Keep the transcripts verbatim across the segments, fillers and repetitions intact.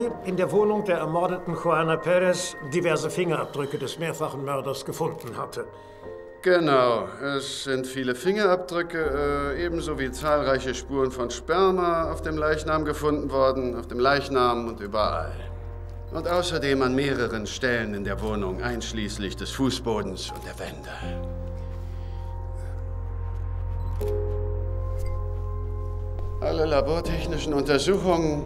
in der Wohnung der ermordeten Juana Perez diverse Fingerabdrücke des mehrfachen Mörders gefunden hatte. Genau, es sind viele Fingerabdrücke, äh, ebenso wie zahlreiche Spuren von Sperma auf dem Leichnam gefunden worden, auf dem Leichnam und überall. Und außerdem an mehreren Stellen in der Wohnung, einschließlich des Fußbodens und der Wände. Alle labortechnischen Untersuchungen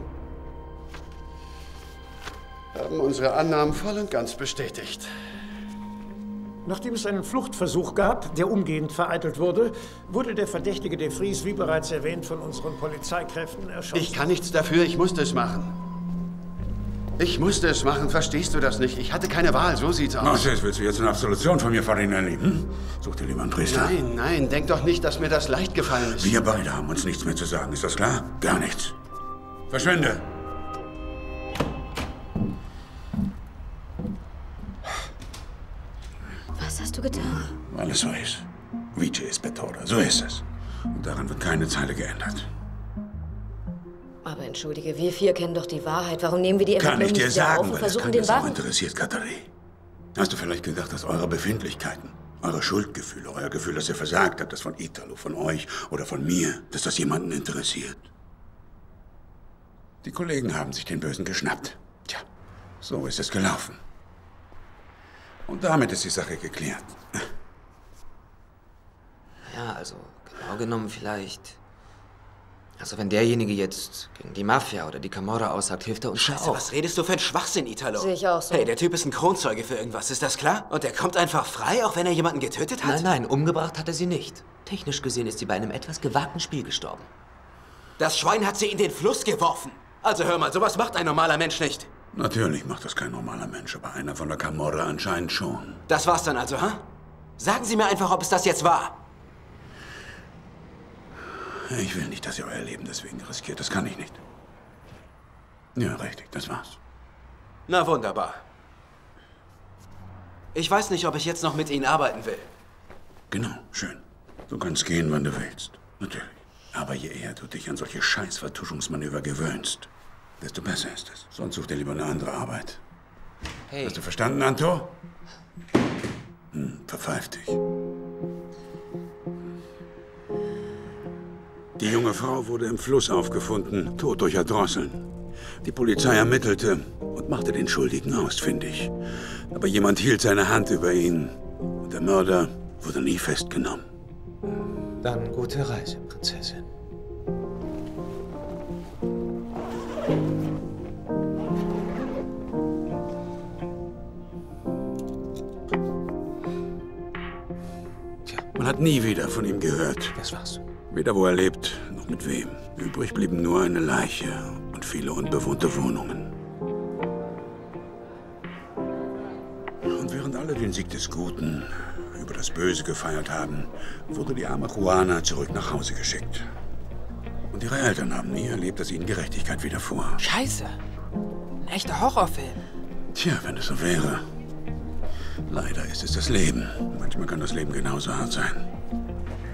haben unsere Annahmen voll und ganz bestätigt. Nachdem es einen Fluchtversuch gab, der umgehend vereitelt wurde, wurde der Verdächtige de Vries, wie bereits erwähnt, von unseren Polizeikräften erschossen. Ich kann nichts dafür, ich musste es machen. Ich musste es machen, verstehst du das nicht? Ich hatte keine Wahl, so sieht's aus. Was ist? Willst du jetzt eine Absolution von mir verdienen, hm? Such dir lieber einen Priester. Nein, nein, denk doch nicht, dass mir das leicht gefallen ist. Wir beide haben uns nichts mehr zu sagen, ist das klar? Gar nichts. Verschwinde! Was hast du getan? Weil es so ist. Vice ist Petora, so ist es. Und daran wird keine Zeile geändert. Aber entschuldige, wir vier kennen doch die Wahrheit. Warum nehmen wir die Kann ich Ermittlungen dir nicht wieder sagen, auf und weil es versuchen, keinen den Sau wahren... interessiert, Katharie. Hast du vielleicht gedacht, dass eure Befindlichkeiten, eure Schuldgefühle, euer Gefühl, dass ihr versagt habt, das von Italo, von euch oder von mir, dass das jemanden interessiert? Die Kollegen haben sich den Bösen geschnappt. Tja, so ist es gelaufen. Und damit ist die Sache geklärt. Ja, also genau genommen vielleicht. Also wenn derjenige jetzt gegen die Mafia oder die Camorra aussagt, hilft er uns Scheiße, auch. was redest du für ein Schwachsinn, Italo? Sehe ich auch so. Hey, der Typ ist ein Kronzeuge für irgendwas, ist das klar? Und der kommt einfach frei, auch wenn er jemanden getötet hat? Nein, nein, umgebracht hat er sie nicht. Technisch gesehen ist sie bei einem etwas gewagten Spiel gestorben. Das Schwein hat sie in den Fluss geworfen. Also hör mal, sowas macht ein normaler Mensch nicht. Natürlich macht das kein normaler Mensch, aber einer von der Camorra anscheinend schon. Das war's dann also, ha? Sagen Sie mir einfach, ob es das jetzt war. Ich will nicht, dass ihr euer Leben deswegen riskiert. Das kann ich nicht. Ja, richtig, das war's. Na wunderbar. Ich weiß nicht, ob ich jetzt noch mit Ihnen arbeiten will. Genau, schön. Du kannst gehen, wann du willst. Natürlich. Aber je eher du dich an solche Scheiß-Vertuschungsmanöver gewöhnst, desto besser ist es. Sonst such dir lieber eine andere Arbeit. Hey. Hast du verstanden, Anto? Hm, verpfeif dich. Die junge Frau wurde im Fluss aufgefunden, tot durch Erdrosseln. Die Polizei ermittelte und machte den Schuldigen ausfindig. Aber jemand hielt seine Hand über ihn und der Mörder wurde nie festgenommen. Dann gute Reise, Prinzessin. Tja, man hat nie wieder von ihm gehört. Das war's. Weder wo er lebt, noch mit wem. Übrig blieben nur eine Leiche und viele unbewohnte Wohnungen. Und während alle den Sieg des Guten über das Böse gefeiert haben, wurde die arme Juana zurück nach Hause geschickt. Und ihre Eltern haben nie erlebt, dass ihnen Gerechtigkeit widerfuhr. Scheiße. Ein echter Horrorfilm. Tja, wenn es so wäre. Leider ist es das Leben. Manchmal kann das Leben genauso hart sein.